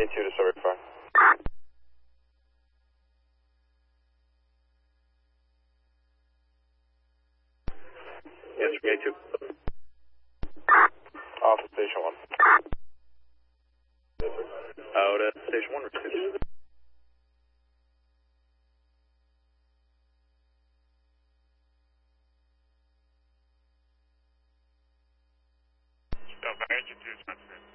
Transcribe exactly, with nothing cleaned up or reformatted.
A two to Surrey Fire. Yes, A two. Off to Station one. Out at Station one, receive. Delta Engine two,